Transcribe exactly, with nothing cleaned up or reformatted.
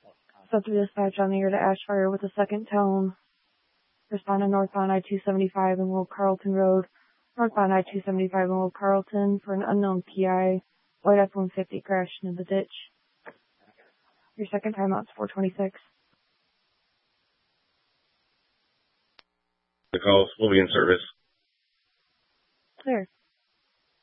Subject dispatch on the air to Ashfire with a second tone. Responding northbound I two seventy-five and Will Carlton Road. Northbound I two seventy-five and Will Carlton for an unknown P I. White F one fifty crashed into the ditch. Your second timeout's four twenty-six. The calls will be in service. Clear.